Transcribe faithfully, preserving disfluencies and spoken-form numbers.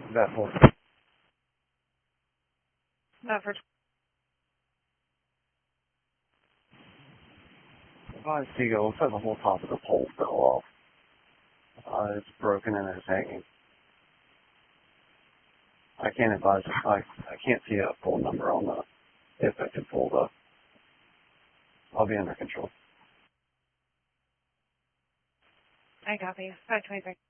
That whole. Not for. I see. It looks like the whole top of the pole fell off. Uh, it's broken and it's hanging. I can't advise. I I can't see a full number on the if I can pull the. I'll be under control. I copy. five twenty-three.